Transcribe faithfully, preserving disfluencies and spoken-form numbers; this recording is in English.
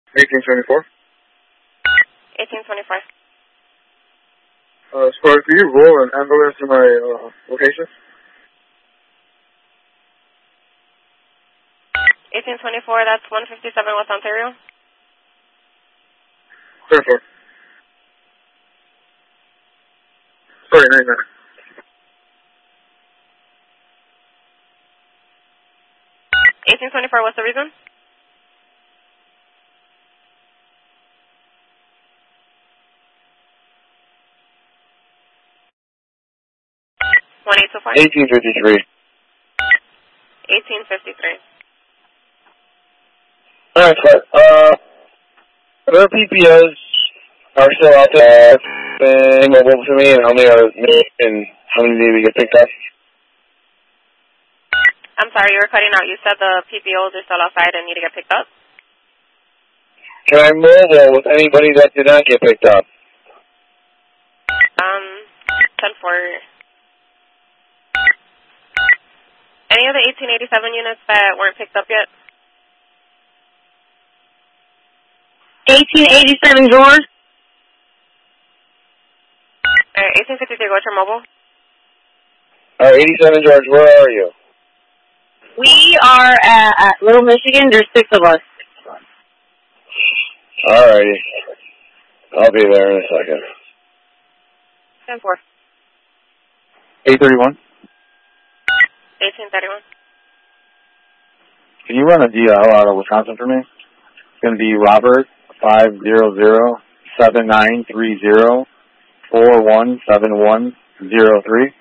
eighteen twenty-four. eighteen twenty-four. Uh, Spark, can you roll an ambulance to my uh, location? eighteen twenty-four, that's one fifty-seven West Ontario. ten four. Sorry, nine nine. eighteen twenty-four, what's the reason? one eight two four. eighteen fifty-three. eighteen fifty-three. Alright, Clark. Uh, the P P Os are still out there and mobile to me, and how many are and how many need to get picked up? I'm sorry, you were cutting out. You said the P P Os are still outside and need to get picked up? Can I mobile with anybody that did not get picked up? Um, ten four. Any of the eighteen eighty-seven units that weren't picked up yet? eighteen eighty-seven George. Alright, eighteen fifty-three, go to your mobile. Alright, eighty-seven George, where are you? We are at, at Little Michigan. There's six of us. Alrighty. I'll be there in a second. ten four. eight thirty-one. eighteen thirty-one. Can you run a D L out of Wisconsin for me? It's going to be Robert five zero zero seven nine three zero four one seven one zero three.